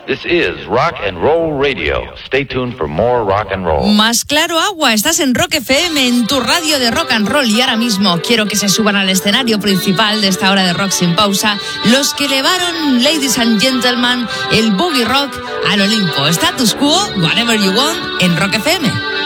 This is Rock and Roll Radio. Stay tuned for more rock and roll. Más claro agua, estás en Rock FM, en tu radio de rock and roll, y ahora mismo quiero que se suban al escenario principal de esta hora de rock sin pausa los que elevaron, ladies and gentlemen, el boogie rock al Olimpo. Status Quo, Whatever You Want, en Rock FM.